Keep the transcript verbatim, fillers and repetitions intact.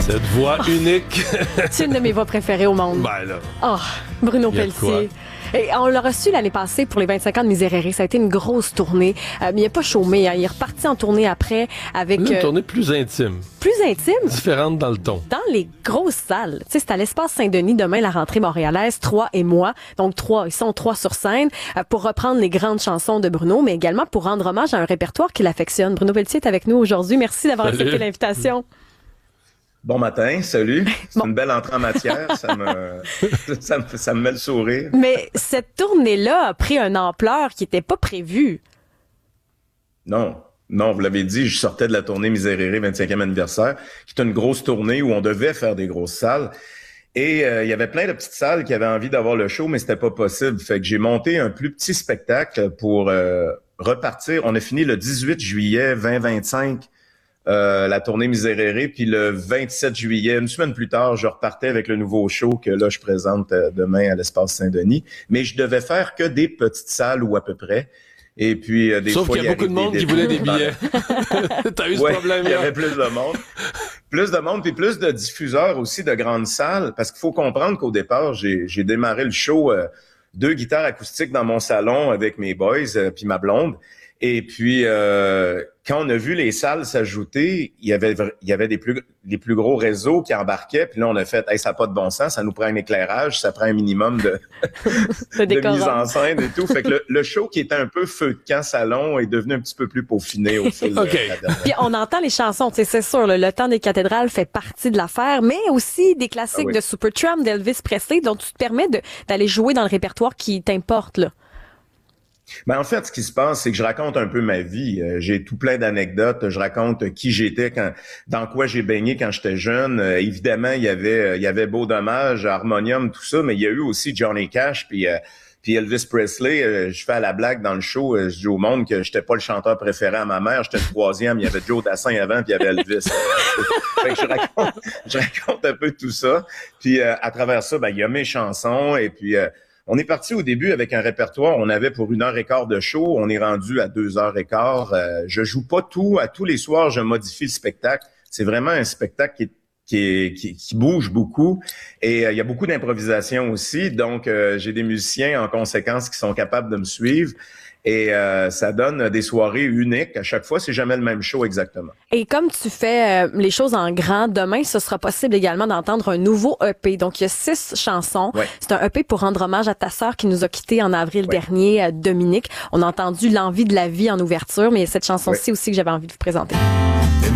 Cette voix unique. C'est une de mes voix préférées au monde. Ben là. Oh, Bruno Pelletier. Et on l'a reçu l'année passée pour les vingt-cinq ans de Miserere. Ça a été une grosse tournée. Euh, mais il n'a pas chômé. Hein. Il est reparti en tournée après avec... Une euh, tournée plus intime. Plus intime? Différente dans le ton. Dans les grosses salles. Tu sais, c'est à l'Espace Saint-Denis demain, la rentrée montréalaise, trois et moi. Donc, trois, ils sont trois sur scène euh, pour reprendre les grandes chansons de Bruno, mais également pour rendre hommage à un répertoire qu'il affectionne. Bruno Pelletier est avec nous aujourd'hui. Merci d'avoir Salut. accepté l'invitation. Bon matin, salut. C'est bon. une belle entrée en matière. ça, me, ça, me, ça me met le sourire. Mais cette tournée-là a pris une ampleur qui n'était pas prévue. Non, non, vous l'avez dit, je sortais de la tournée Miserere vingt-cinquième anniversaire, qui est une grosse tournée où on devait faire des grosses salles. Et euh, il y avait plein de petites salles qui avaient envie d'avoir le show, mais c'était pas possible. Fait que j'ai monté un plus petit spectacle pour euh, repartir. On a fini le dix-huit juillet vingt vingt-cinq. Euh, la tournée Miserere, puis le vingt-sept juillet, une semaine plus tard, je repartais avec le nouveau show que là, je présente euh, demain à l'Espace Saint-Denis. Mais je devais faire que des petites salles ou à peu près. Et puis, euh, des Sauf fois, qu'il y a beaucoup de monde qui voulait des billets. T'as eu ce ouais, problème il y avait plus de monde. Plus de monde, puis plus de diffuseurs aussi de grandes salles. Parce qu'il faut comprendre qu'au départ, j'ai, j'ai démarré le show, euh, deux guitares acoustiques dans mon salon avec mes boys, euh, puis ma blonde. Et puis, euh, quand on a vu les salles s'ajouter, il y avait il y avait des plus les plus gros réseaux qui embarquaient. Puis là, on a fait, hey, ça n'a pas de bon sens, ça nous prend un éclairage, ça prend un minimum de, de mise en scène et tout. Fait que le, le show qui était un peu feu de camp salon est devenu un petit peu plus peaufiné au fil okay. de la dernière. Puis on entend les chansons, tu sais, c'est sûr, le, le temps des cathédrales fait partie de l'affaire, mais aussi des classiques ah oui. de Supertramp, d'Elvis Presley, dont tu te permets de, d'aller jouer dans le répertoire qui t'importe, là. Ben en fait, ce qui se passe, c'est que je raconte un peu ma vie. Euh, j'ai tout plein d'anecdotes. Je raconte qui j'étais, quand, dans quoi j'ai baigné quand j'étais jeune. Euh, évidemment, il y avait, il y avait Beau Dommage, Harmonium, tout ça, mais il y a eu aussi Johnny Cash, puis euh, puis Elvis Presley. Euh, je fais à la blague dans le show, euh, je dis au monde que j'étais pas le chanteur préféré à ma mère. J'étais le troisième. Il y avait Joe Dassin avant, puis il y avait Elvis. Fait que je raconte, je raconte un peu tout ça. Puis euh, à travers ça, ben il y a mes chansons et puis. Euh, On est parti au début avec un répertoire. On avait pour une heure et quart de show. On est rendu à deux heures et quart. Euh, je joue pas tout. À tous les soirs, je modifie le spectacle. C'est vraiment un spectacle qui est, qui, est, qui, qui bouge beaucoup. Et euh, il y a beaucoup d'improvisation aussi. Donc, euh, j'ai des musiciens en conséquence qui sont capables de me suivre. Et euh, ça donne des soirées uniques. À chaque fois, c'est jamais le même show exactement. Et comme tu fais euh, les choses en grand, demain, ce sera possible également d'entendre un nouveau E P. Donc, il y a six chansons. Ouais. C'est un E P pour rendre hommage à ta sœur qui nous a quittés en avril ouais. dernier, Dominique. On a entendu L'envie de la vie en ouverture, mais il y a cette chanson-ci ouais. aussi que j'avais envie de vous présenter.